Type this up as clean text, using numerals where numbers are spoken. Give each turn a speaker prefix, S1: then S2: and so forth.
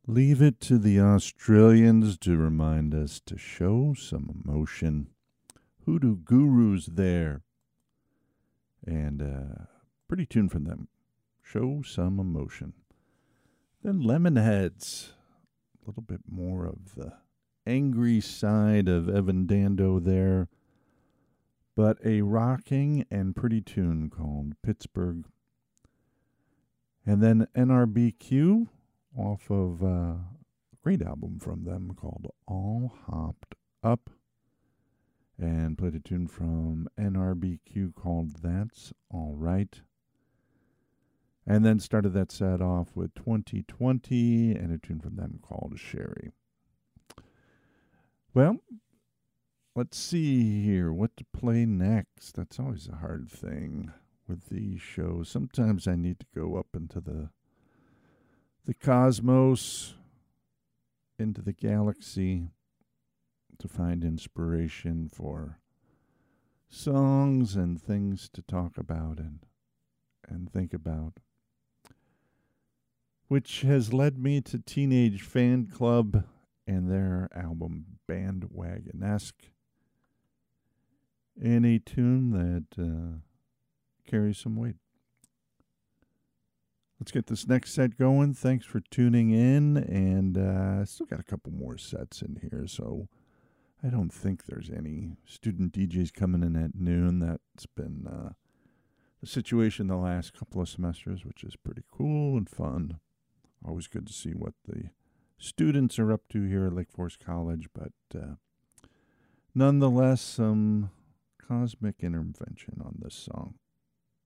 S1: Leave it to the Australians to remind us to show some emotion. Hoodoo Gurus there. And pretty tune from them. Show some emotion. Then Lemonheads. A little bit more of the angry side of Evan Dando there. But a rocking and pretty tune called Pittsburgh. And then NRBQ off of a great album from them called All Hopped Up. And played a tune from NRBQ called That's All Right. And then started that set off with 2020 and a tune from them called Sherry. Well, let's see here what to play next. That's always a hard thing with these shows. Sometimes I need to go up into the cosmos, into the galaxy, to find inspiration for songs and things to talk about and think about. Which has led me to Teenage Fan Club and their album Bandwagonesque, and a tune that carries some weight. Let's get this next set going. Thanks for tuning in, and I still got a couple more sets in here, so I don't think there's any student DJs coming in at noon. That's been the situation the last couple of semesters, which is pretty cool and fun. Always good to see what the students are up to here at Lake Forest College, but nonetheless, some cosmic intervention on this song.